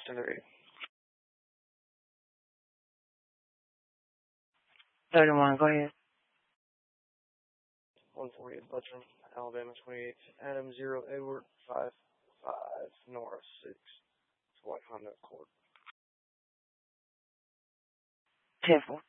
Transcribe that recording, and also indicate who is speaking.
Speaker 1: 10-3.
Speaker 2: 31, go ahead.
Speaker 1: 148 Buttram, Alabama 28. Adam 0, Edward 5, 5, North 6. White Honda Accord.
Speaker 2: 10-4.